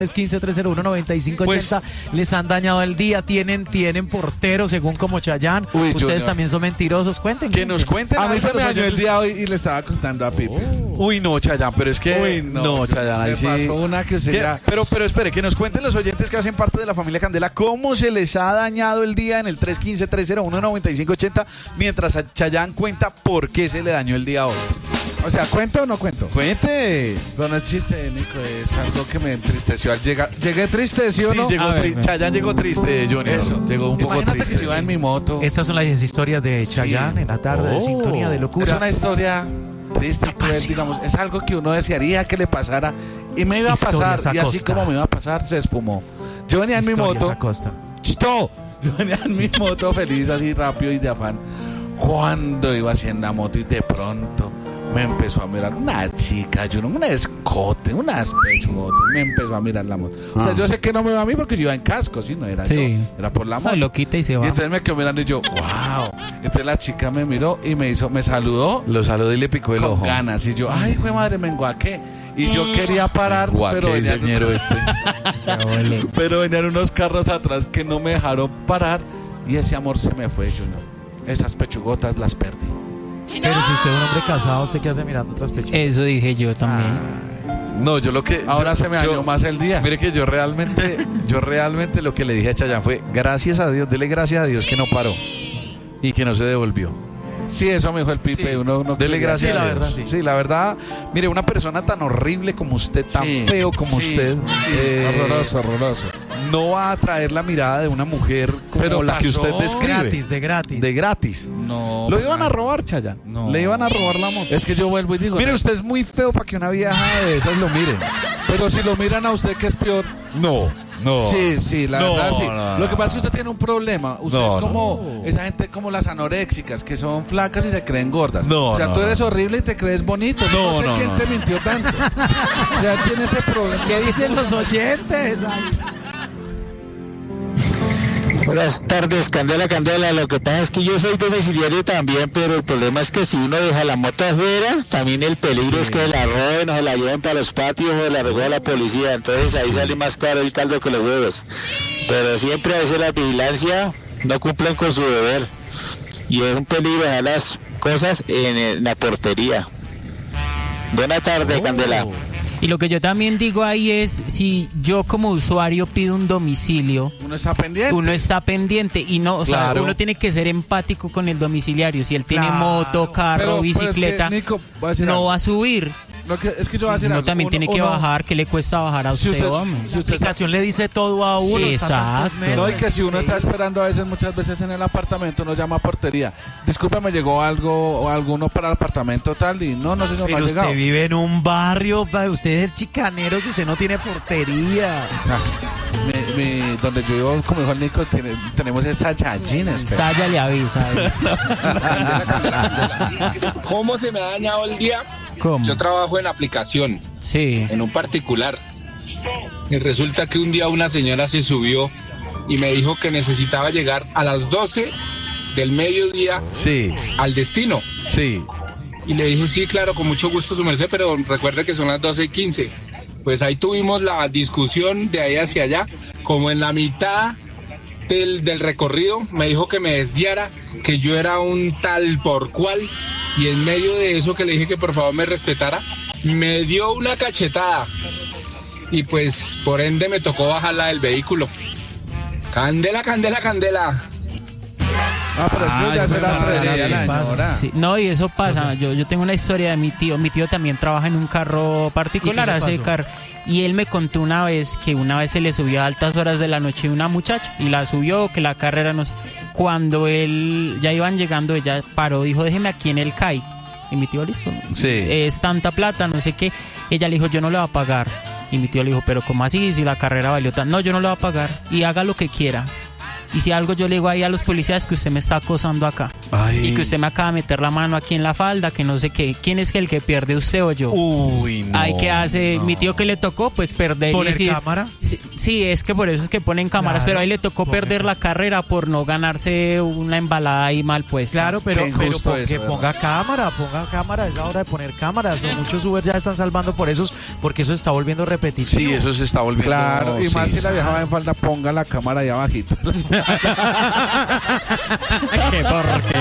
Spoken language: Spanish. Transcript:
315-301-9580, pues, les han dañado el día, tienen portero según como Chayanne. Ustedes Junior, también son mentirosos, cuenten. Que nos cuenten. A mí se me dañó el día hoy y le estaba contando a Pipe. Uy, no, Chayanne, pero es que... no, Chayanne, ahí sí. Pasó una que usted ya... Pero espere, que nos cuenten los oyentes que hacen parte de la familia Candela cómo se les ha dañado el día en el 315-301-9580, mientras Chayanne cuenta por qué se le dañó el día hoy. O sea, ¿cuento o no cuento? Cuente. Bueno, el chiste, Nico, es algo que me entristeció al llegar. ¿Llegué triste, sí o no? Sí, Chayanne llegó triste, Junior. Eso. Llegó un poco Imagínate triste. Que yo iba en mi moto. Estas son las historias de Chayanne en la tarde de Sintonía de Locura. Es una historia triste, pues, digamos, es algo que uno desearía que le pasara y me iba a pasar, y así como me iba a pasar, se esfumó. Yo venía en mi moto. ¡Chito! Yo venía en mi moto feliz, así rápido y de afán. Cuando iba así en la moto y de pronto me empezó a mirar una chica, un escote, unas pechugotas, me empezó a mirar la moto. O sea, yo sé que no me va a mí porque yo iba en casco, ¿sí? No era yo, era por la moto. Lo quita y se va. Y entonces me quedó mirando y yo, wow. Entonces la chica me miró y me saludó. Lo saludó y le picó el ojo. Con ganas. Y yo, ay, fue madre, me enguaqué. Y yo quería parar, pero venían unos carros atrás que no me dejaron parar y ese amor se me fue, yo no. Esas pechugotas las perdí. Pero si usted es un hombre casado, ¿usted qué hace mirando otras pechugas? Eso dije yo también. No, yo lo que... Ahora se me dañó más el día. Mire que yo realmente lo que le dije a Chayanne fue, gracias a Dios, dele gracias a Dios que no paró y que no se devolvió. Sí, eso me dijo el Pipe. Sí. Uno dele gracias a Dios. Verdad, sí, la verdad. Mire, una persona tan horrible como usted, tan feo como usted. Horroroso. No va a atraer la mirada de una mujer como la que usted describe. De gratis. No. Lo iban a robar, Chayanne. No. Le iban a robar la moto. Es que yo vuelvo y digo... Mire, usted es muy feo para que una vieja de esas lo mire. Pero si lo miran a usted, ¿qué es peor? No. Sí, la verdad sí. No, lo que pasa es que usted tiene un problema. Usted es como esa gente como las anoréxicas, que son flacas y se creen gordas. O sea, tú eres horrible y te crees bonito. No sé quién te mintió tanto. O sea, tiene ese problema. ¿Qué dicen los oyentes? Buenas tardes, Candela. Lo que pasa es que yo soy domiciliario también, pero el problema es que si uno deja la moto afuera, también el peligro es que la roben o se la lleven para los patios o la recoja la policía. Entonces ahí sale más caro el caldo que los huevos. Pero siempre a veces la vigilancia no cumplen con su deber. Y es un peligro dejar las cosas en la portería. Buenas tardes, Candela. Y lo que yo también digo ahí es, si yo como usuario pido un domicilio, uno está pendiente y no, o sea, uno tiene que ser empático con el domiciliario. Si él tiene moto, carro, bicicleta, es que, Nico, no va a subir. Es que yo voy a decir uno también tiene que bajar. ¿Qué le cuesta bajar a usted? Si la aplicación le dice todo a uno. Sí, exacto. No, y que si uno está esperando muchas veces en el apartamento, uno llama a portería. Disculpe, me llegó algo o alguno para el apartamento tal y no, señor, pero no ha llegado. Usted vive en un barrio, usted es el chicanero que usted no tiene portería. Donde yo vivo, como dijo el Nico, tenemos esa Saiyajin. Saya le avisa. ¿Cómo se me ha dañado el día? ¿Cómo? Yo trabajo en aplicación, en un particular. Y resulta que un día una señora se subió y me dijo que necesitaba llegar a las 12 del mediodía al destino. Sí. Y le dije, sí, claro, con mucho gusto, su merced, pero recuerde que son las 12:15. Pues ahí tuvimos la discusión de ahí hacia allá. Como en la mitad del recorrido me dijo que me desviara, que yo era un tal por cual, y en medio de eso que le dije que por favor me respetara, me dio una cachetada y pues por ende me tocó bajarla del vehículo. Candela. Pero eso ya será atrevería la señora. Sí. No, y eso pasa. Yo tengo una historia de mi tío. Mi tío también trabaja en un carro particular, hace carro. Y él me contó una vez que una vez se le subió a altas horas de la noche una muchacha y la subió, que la carrera no sé. Cuando él ya iban llegando, ella paró, dijo, déjeme aquí en el CAI. Y mi tío, listo. Sí. Es tanta plata, no sé qué. Ella le dijo, yo no le voy a pagar. Y mi tío le dijo, pero ¿cómo así? Si la carrera valió tanto. No, yo no le voy a pagar. Y haga lo que quiera. Y si algo yo le digo ahí a los policías, que usted me está acosando acá. Ay. Y que usted me acaba de meter la mano aquí en la falda, que no sé qué. ¿Quién es el que pierde, usted o yo? Uy, no. Ay, ¿qué hace? Mi tío que le tocó, pues perder. ¿Poner cámara? Sí, es que por eso es que ponen cámaras, pero ahí le tocó perder la carrera por no ganarse una embalada ahí mal puesta. Claro, pero que eso, ponga cámara, es la hora de poner cámaras. O muchos Uber ya están salvando por esos, porque eso se está volviendo repetitivo. Sí, eso se está volviendo. Claro, y más sí, si la viajaba en falda, ponga la cámara ahí abajito. Qué porquería.